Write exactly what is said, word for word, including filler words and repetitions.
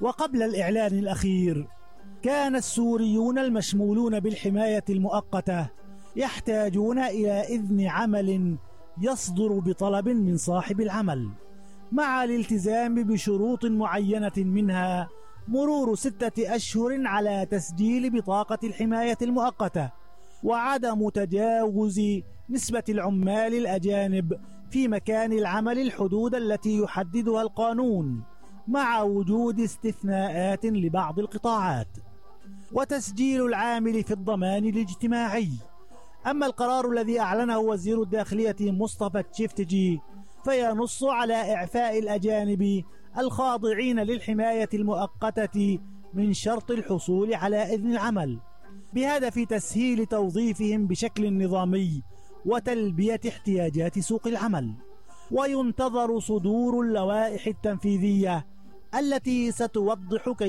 وقبل الإعلان الأخير كان السوريون المشمولون بالحماية المؤقتة يحتاجون إلى إذن عمل يصدر بطلب من صاحب العمل، مع الالتزام بشروط معينة، منها مرور ستة أشهر على تسجيل بطاقة الحماية المؤقتة، وعدم تجاوز نسبة العمال الأجانب في مكان العمل الحدود التي يحددها القانون، مع وجود استثناءات لبعض القطاعات، وتسجيل العامل في الضمان الاجتماعي. أما القرار الذي أعلنه وزير الداخلية مصطفى تشفتجي فينص على إعفاء الأجانب الخاضعين للحماية المؤقتة من شرط الحصول على إذن العمل، بهدف تسهيل توظيفهم بشكل نظامي وتلبية احتياجات سوق العمل. وينتظر صدور اللوائح التنفيذية التي ستوضح